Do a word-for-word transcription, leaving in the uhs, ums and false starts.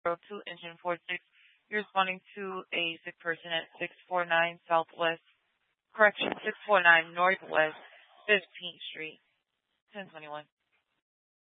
two, engine four six. You're responding to a sick person at six forty-nine Southwest, correction, six forty-nine Northwest fifteenth Street, ten twenty-one.